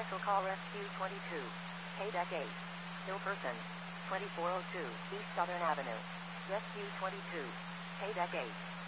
Special call Rescue 22. Paydeck 8. Still person. 2402 East Southern Avenue. Rescue 22. Paydeck 8.